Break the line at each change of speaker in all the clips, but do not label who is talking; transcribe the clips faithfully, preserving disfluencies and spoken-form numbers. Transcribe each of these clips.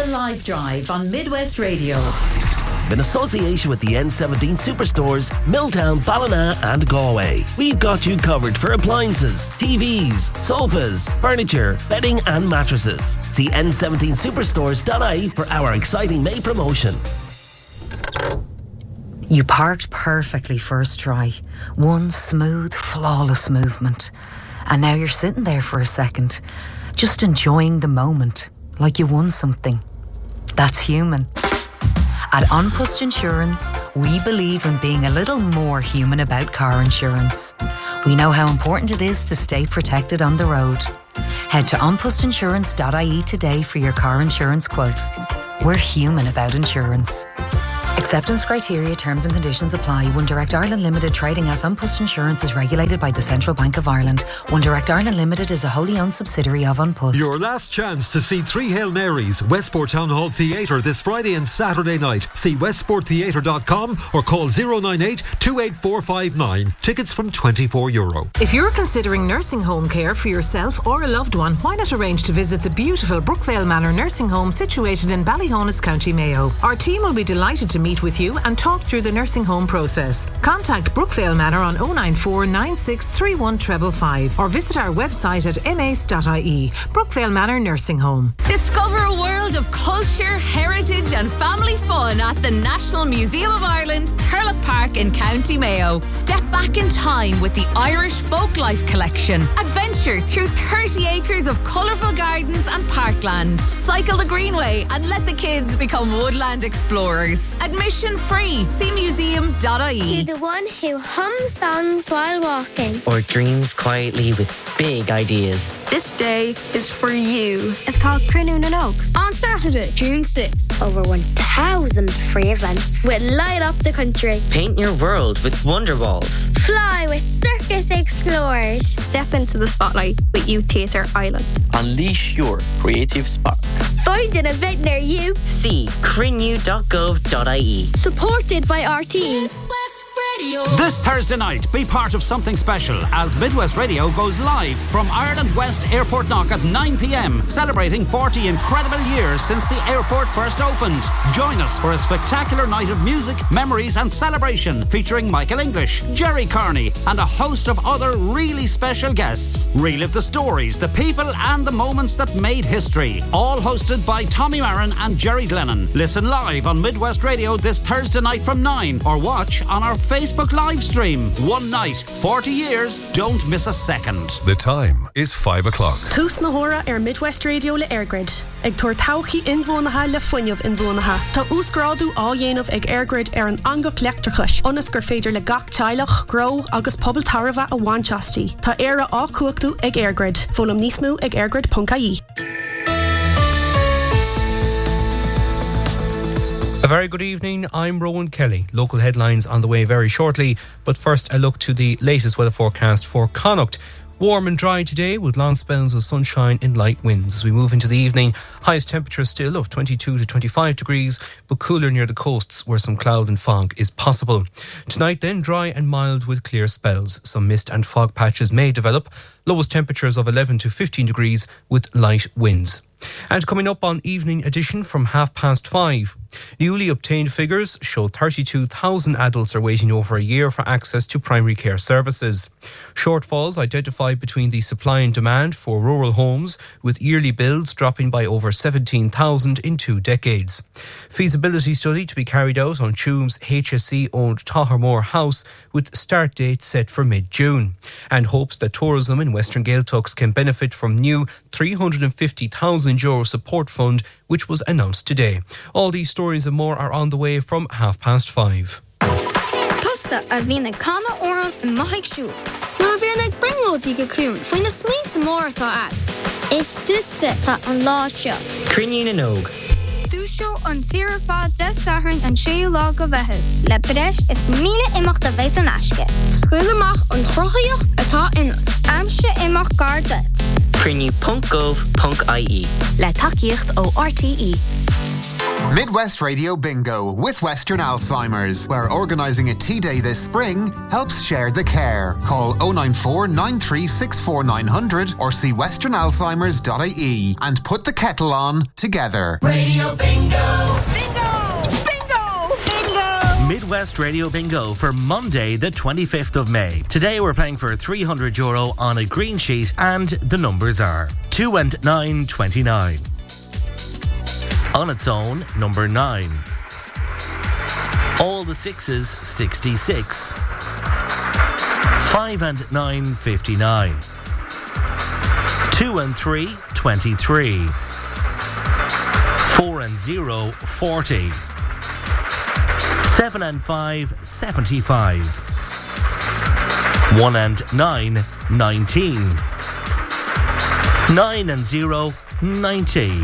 Live Drive on Midwest Radio.
In association with the N seventeen Superstores, Milltown, Ballina and Galway. We've got you covered for appliances, T Vs, sofas, furniture, bedding and mattresses. See N seventeen superstores dot I E for our exciting May promotion.
You parked perfectly first try. One smooth, flawless movement. And now you're sitting there for a second, just enjoying the moment, like you won something. That's human. At An Post Insurance, we believe in being a little more human about car insurance. We know how important it is to stay protected on the road. Head to an post insurance dot I E today for your car insurance quote. We're human about insurance. Acceptance criteria, terms and conditions apply. One Direct Ireland Limited, trading as An Post Insurance, is regulated by the Central Bank of Ireland. One Direct Ireland Limited is a wholly owned subsidiary of An Post.
Your last chance to see Three Hail Marys, Westport Town Hall Theatre this Friday and Saturday night. See westport theatre dot com or call zero nine eight, two eight four five nine. Tickets from twenty-four euro.
If you're considering nursing home care for yourself or a loved one, why not arrange to visit the beautiful Brookvale Manor Nursing Home situated in Ballyhonus, County Mayo. Our team will be delighted to meet with you and talk through the nursing home process. Contact Brookvale Manor on oh nine four nine six three one five five or visit our website at m a c e dot I E. Brookvale Manor Nursing Home.
Discover a world of culture, heritage and family fun at the National Museum of Ireland, Thurlock Park in County Mayo. Step back in time with the Irish Folklife Collection. Adventure through thirty acres of colourful gardens and parkland. Cycle the Greenway and let the kids become woodland explorers. Admission free. See museum dot I E.
To the one who hums songs while walking.
Or dreams quietly with big ideas.
This day is for you. It's called Crinún and Oak.
On Saturday, June sixth, over one thousand free events will light up the country.
Paint your world with Wonder Walls.
Fly with Circus Explorers.
Step into the spotlight with Youth Theatre Ireland.
Unleash your creative spark.
Find an event near you.
See crinú dot gov dot I E.
Supported by R T E.
This Thursday night, be part of something special as Midwest Radio goes live from Ireland West Airport Knock at nine p.m, celebrating forty incredible years since the airport first opened. Join us for a spectacular night of music, memories and celebration featuring Michael English, Jerry Carney and a host of other really special guests. Relive the stories, the people and the moments that made history. All hosted by Tommy Marin and Jerry Glennon. Listen live on Midwest Radio this Thursday night from nine or watch on our Facebook live stream. One night, forty years, don't miss a second.
The time is five o'clock.
Tús na hora ar Midwest Radio le Airgrid. Ag tuair tauchaí inbhuanaithe le fuinneamh inbhuanaithe. Tá úscráidú á dhéanamh ag Airgrid ar an angach leachtrachais. Ionas gur féidir le gach teilech, gro agus pobal tarbha a bhaintastí. Tá éire á cuachtú ag Airgrid. Fólam níos mú ag airgrid dot I E.
A very good evening, I'm Rowan Kelly. Local headlines on the way very shortly, but first a look to the latest weather forecast for Connacht. Warm and dry today with long spells of sunshine and light winds. As we move into the evening, highest temperature still of twenty-two to twenty-five degrees, but cooler near the coasts where some cloud and fog is possible. Tonight then, dry and mild with clear spells. Some mist and fog patches may develop. Lowest temperatures of eleven to fifteen degrees with light winds. And coming up on Evening Edition from half past five, newly obtained figures show thirty-two thousand adults are waiting over a year for access to primary care services. Shortfalls identified between the supply and demand for rural homes, with yearly bills dropping by over seventeen thousand in two decades. Feasibility study to be carried out on Tuam's H S C-owned Tohermore House with start date set for mid-June. And hopes that tourism in Western Gaeltachts can benefit from new three hundred fifty thousand euro support fund which was announced today. All these stories and more are on the way from half past five.
Tusa a bhína canna oran in maithig siúl. Nuair bhíar ag bringlóidí go cún faoin na smínta mór atá ad.
Is dúitse tá an lá seo.
Crinún and Oak.
Dúseo an tíre fad de sathrainn an séú lá go bheithid. Le breis is míle imach de bheits an aisce. Scuil amach an chrochaíocht atá inach. Amse imach gar duit.
Crinú punt gov punt I E.
Le takeíocht ó R T E.
Midwest Radio Bingo with Western Alzheimer's, where organising a tea day this spring helps share the care. Call oh nine four, nine three six four, nine hundred or see western alzheimers dot I E and put the kettle on together.
Radio Bingo! Bingo! Bingo! Bingo!
Midwest Radio Bingo for Monday the twenty-fifth of May. Today we're playing for three hundred euro on a green sheet and the numbers are two and nine, twenty-nine. On its own, number nine. All the sixes, sixty-six. Five and nine, fifty-nine. Two and three, twenty-three. Four and zero, forty. Seven and five, seventy-five. One and nine, nineteen. Nine and zero, ninety.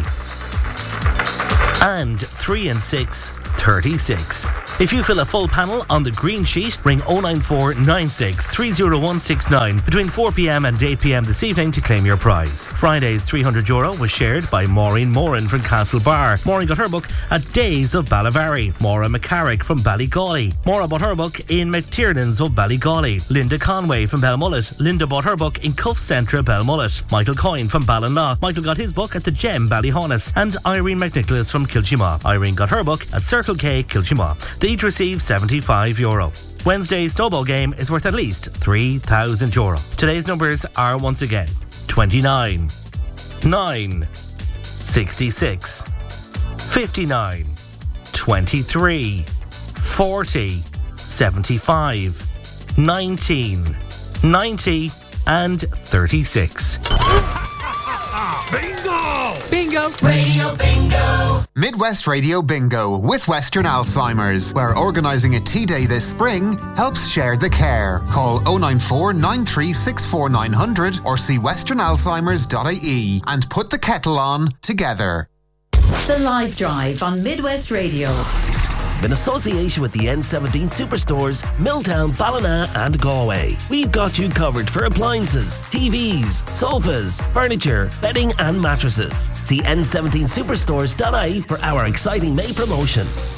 And three and six, thirty-six. If you fill a full panel on the green sheet, ring oh nine four, nine six, three oh one six nine between four p.m. and eight p.m. this evening to claim your prize. Friday's three hundred euro was shared by Maureen Moran from Castlebar. Maureen got her book at Days of Ballavary. Maura McCarrick from Ballygawley. Maura bought her book in McTiernan's of Ballygawley. Linda Conway from Belmullet. Linda bought her book in Cuff Centra, Belmullet. Michael Coyne from Ballinlaw. Michael got his book at the Gem, Ballyhonus. And Irene McNicholas from Kilchima. Irene got her book at Circle K, Kilchima. They each received seventy-five euro. Wednesday's snowball game is worth at least three thousand euro. Today's numbers are once again twenty-nine, nine, sixty-six, fifty-nine, twenty-three, forty, seventy-five, nineteen, ninety and thirty-six.
Bingo!
Bingo!
Radio Bingo!
Midwest Radio Bingo with Western Alzheimer's, where organising a tea day this spring helps share the care. Call oh nine four, nine three six four, nine hundred or see western alzheimers dot I E and put the kettle on together.
The Live Drive on Midwest Radio.
In association with the N seventeen Superstores, Milltown, Ballina and Galway. We've got you covered for appliances, T Vs, sofas, furniture, bedding and mattresses. See N seventeen superstores dot I E for our exciting May promotion.